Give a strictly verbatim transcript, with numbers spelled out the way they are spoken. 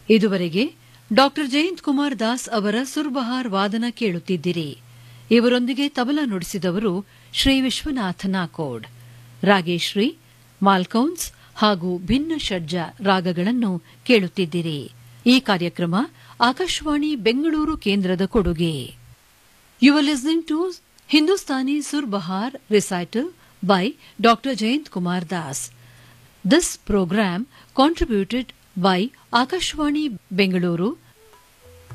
ಇದುವರೆಗೆ ಡಾಕ್ಟರ್ ಜಯಂತ್ ಕುಮಾರ್ ದಾಸ್ ಅವರ ಸುರ್ಬಹಾರ್ ವಾದನ ಕೇಳುತ್ತಿದ್ದಿರಿ. ಇವರೊಂದಿಗೆ ತಬಲಾ ನುಡಿಸಿದವರು ಶ್ರೀ ವಿಶ್ವನಾಥ ನಾಕೋಡ್. ರಾಗೇಶ್ರೀ, ಮಾಲ್ಕೌನ್ಸ್ ಹಾಗೂ ಭಿನ್ನ ಷಡ್ಜ ರಾಗಗಳನ್ನು ಕೇಳುತ್ತಿದ್ದಿರಿ. ಈ ಕಾರ್ಯಕ್ರಮ ಆಕಾಶವಾಣಿ ಬೆಂಗಳೂರು ಕೇಂದ್ರದ ಕೊಡುಗೆ. You are listening to Hindustani ಸುರ್ಬಹಾರ್ recital by Doctor Jayant Kumar Das. This program contributed by Akashvani Bengaluru